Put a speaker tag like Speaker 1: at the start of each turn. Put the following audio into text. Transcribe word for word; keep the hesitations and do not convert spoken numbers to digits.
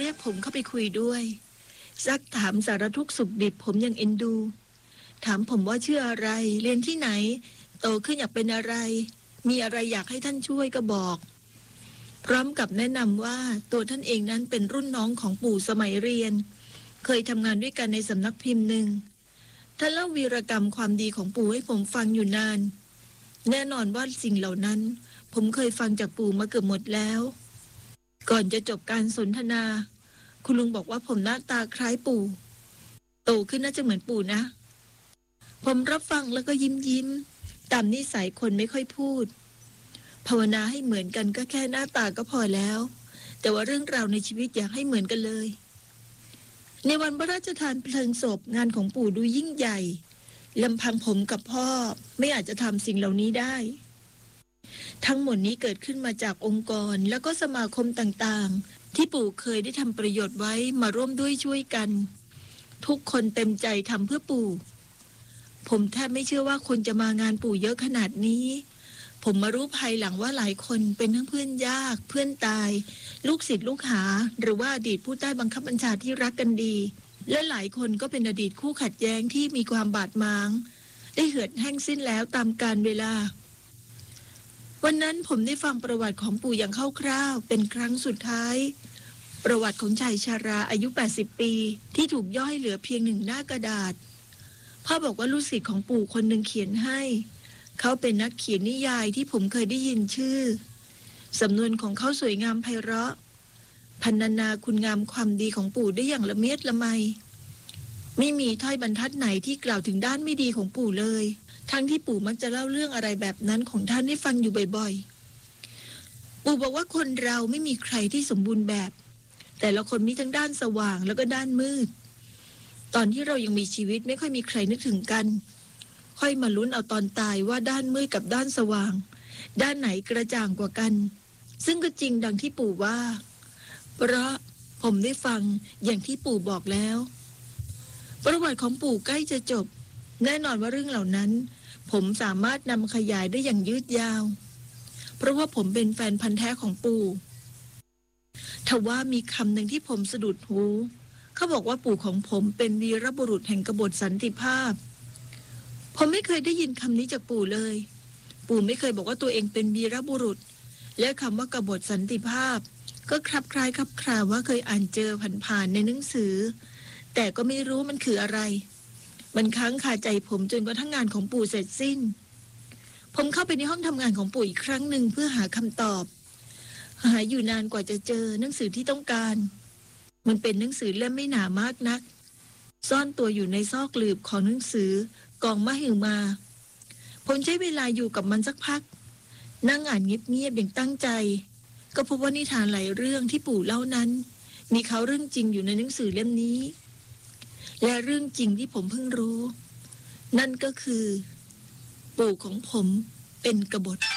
Speaker 1: รียกผมเข้าไปคุยด้วยซักถามสารทุกข์สุขดิบผมยังเอ็นดูถามผมว่าชื่ออะไรเรียนที่ไหนโตขึ้นอยากเป็นอะไรมีอะไรอยากให้ท่านช่วยก็บอกพร้อมกับแนะนำว่าตัวท่านเองนั้นเป็นรุ่นน้องของปู่สมัยเรียนเคยทำงานด้วยกันในสำนักพิมพ์หนึ่งท่านเล่าวีรกรรมความดีของปู่ให้ผมฟังอยู่นานแน่นอนว่าสิ่งเหล่านั้นผมเคยฟังจากปู่มาเกือบหมดแล้วก่อนจะจบการสนทนาคุณลุงบอกว่าผมหน้าตาคล้ายปู่โตขึ้นน่าจะเหมือนปู่นะผมรับฟังแล้วก็ยิ้มยิ้มตามนิสัยคนไม่ค่อยพูดภาวนาให้เหมือนกันก็แค่หน้าตาก็พอแล้วแต่ว่าเรื่องราวในชีวิตอยากให้เหมือนกันเลยในวันพระราชทานเพลิงศพงานของปู่ดูยิ่งใหญ่ลำพังผมกับพ่อไม่อาจจะทำสิ่งเหล่านี้ได้ทั้งหมดนี้เกิดขึ้นมาจากองค์กรแล้วก็สมาคมต่างๆที่ปู่เคยได้ทำประโยชน์ไว้มาร่วมด้วยช่วยกันทุกคนเต็มใจทำเพื่อปู่ผมแทบไม่เชื่อว่าคนจะมางานปู่เยอะขนาดนี้ผมมารู้ภายหลังว่าหลายคนเป็นทั้งเพื่อนยากเพื่อนตายลูกศิษย์ลูกหาหรือว่าอดีตผู้ใต้บังคับบัญชาที่รักกันดีและหลายคนก็เป็นอดีตคู่ขัดแย้งที่มีความบาดหมางได้เหือดแห้งสิ้นแล้วตามกาลเวลาวันนั้นผมได้ฟังประวัติของปู่อย่างคร่าวๆเป็นครั้งสุดท้ายประวัติของชายชาราอายุแปดสิบปีที่ถูกย่อยเหลือเพียงหนึ่งหน้ากระดาษพ่อบอกว่าลูกศิษย์ของปู่คนหนึ่งเขียนให้เขาเป็นนักเขียนนิยายที่ผมเคยได้ยินชื่อสำนวนของเขาสวยงามไพเราะพรรณนาคุณงามความดีของปู่ได้อย่างละเมียดละไมไม่มีถ้อยบรรทัดไหนที่กล่าวถึงด้านไม่ดีของปู่เลยทั้งที่ปู่มักจะเล่าเรื่องอะไรแบบนั้นของท่านให้ฟังอยู่บ่อยๆปู่บอกว่าคนเราไม่มีใครที่สมบูรณ์แบบแต่ละคนมีทั้งด้านสว่างแล้วก็ด้านมืดตอนที่เรายังมีชีวิตไม่ค่อยมีใครนึกถึงกันค่อยมาลุ้นเอาตอนตายว่าด้านมืดกับด้านสว่างด้านไหนกระจ่างกว่ากันซึ่งก็จริงดังที่ปู่ว่าเพราะผมได้ฟังอย่างที่ปู่บอกแล้วประวัติของปู่ใกล้จะจบแน่นอนว่าเรื่องเหล่านั้นผมสามารถนำขยายได้อย่างยืดยาวเพราะว่าผมเป็นแฟนพันธุ์แท้ของปู่ทว่ามีคำหนึ่งที่ผมสะดุดหูเขาบอกว่าปู่ของผมเป็นวีรบุรุษแห่งกบฏสันติภาพผมไม่เคยได้ยินคำนี้จากปู่เลยปู่ไม่เคยบอกว่าตัวเองเป็นวีรบุรุษและคำว่ากบฏสันติภาพก็คลับคล้ายคลับคลาว่าเคยอ่านเจอผ่านๆในหนังสือแต่ก็ไม่รู้มันคืออะไรมันค้างคาใจผมจนกระทั่งงานของปู่เสร็จสิ้นผมเข้าไปในห้องทำงานของปู่อีกครั้งหนึ่งเพื่อหาคำตอบหาอยู่นานกว่าจะเจอหนังสือที่ต้องการมันเป็นหนังสือเล่มไม่หนามากนักซ่อนตัวอยู่ในซอกหลืบของหนังสือกองมหึมาผมใช้เวลาอยู่กับมันสักพักนั่งอ่านเงียบๆอย่างตั้งใจก็พบว่านิทานหลายเรื่องที่ปู่เล่านั้นมีเขาเรื่องจริงอยู่ในหนังสือเล่มนี้และเรื่องจริงที่ผมเพิ่งรู้นั่นก็คือปู่ของผมเป็นกบฏ